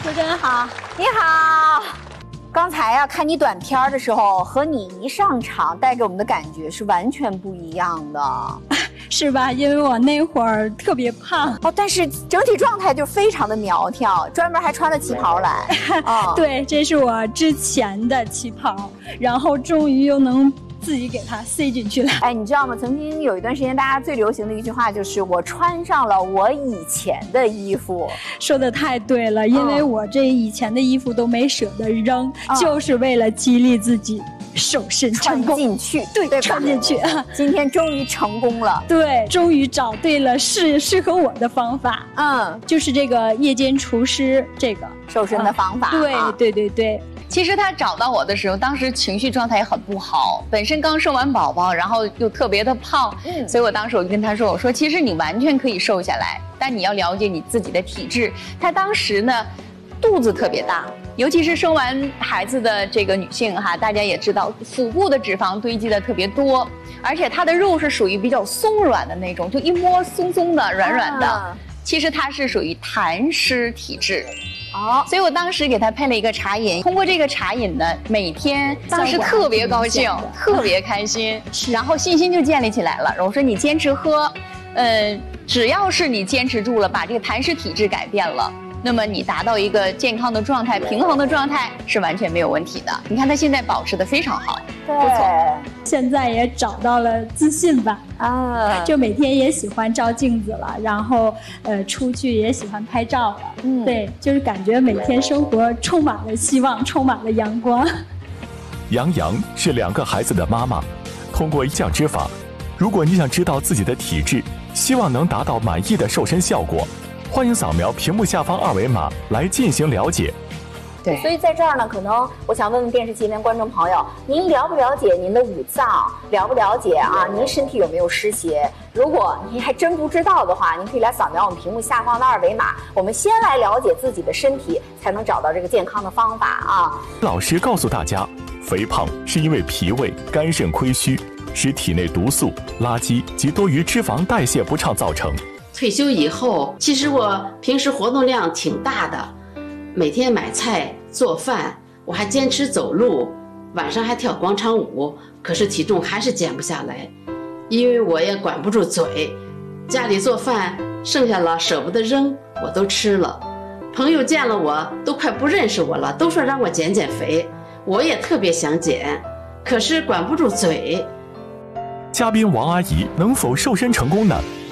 主持人好。 你好。刚才啊，看你短片的时候，和你一上场带给我们的感觉是完全不一样的， 是吧？因为我那会儿特别胖哦，但是整体状态就非常的苗条，专门还穿了旗袍来。 哦、对，这是我之前的旗袍，然后终于又能自己给它塞进去了。 哎，你知道吗？曾经有一段时间，大家最流行的一句话就是我穿上了我以前的衣服。 说的太对了，因为我这以前的衣服都没舍得扔，就是为了激励自己瘦身成功。 穿进去， 对，穿进去。 今天终于成功了。 对，终于找对了适合我的方法。就是这个夜间厨师这个瘦身的方法。 对。 其实他找到我的时候，当时情绪状态也很不好，本身刚生完宝宝，然后又特别的胖，所以我当时我就跟他说，我说其实你完全可以瘦下来，但你要了解你自己的体质。他当时呢，肚子特别大，尤其是生完孩子的这个女性哈，大家也知道，腹部的脂肪堆积的特别多，而且她的肉是属于比较松软的那种，就一摸松松的、软软的。其实她是属于痰湿体质。所以我当时给他配了一个茶饮，通过这个茶饮呢，每天当时特别高兴，特别开心，然后信心就建立起来了。我说你坚持喝，只要是你坚持住了，把这个痰湿体质改变了，那么你达到一个健康的状态、平衡的状态是完全没有问题的。你看他现在保持得非常好，不错。 现在也找到了自信吧，就每天也喜欢照镜子了，然后出去也喜欢拍照了，对，就是感觉每天生活充满了希望，充满了阳光。 杨洋是2个孩子的妈妈，通过一酱之法，如果你想知道自己的体质，希望能达到满意的瘦身效果，欢迎扫描屏幕下方2维码来进行了解。 对，所以在这儿呢，可能我想问问电视机前观众朋友，您了不了解您的五脏？了不了解啊？您身体有没有湿邪？如果您还真不知道的话，您可以来扫描我们屏幕下方的2维码。我们先来了解自己的身体，才能找到这个健康的方法啊。 老师告诉大家，肥胖是因为脾胃、肝肾亏虚，使体内毒素、垃圾及多余脂肪代谢不畅造成。 退休以后，其实我平时活动量挺大的，每天买菜做饭，我还坚持走路，晚上还跳广场舞，可是体重还是减不下来，因为我也管不住嘴，家里做饭剩下了舍不得扔，我都吃了。朋友见了我都快不认识我了，都说让我减减肥，我也特别想减，可是管不住嘴。 嘉宾王阿姨能否瘦身成功呢？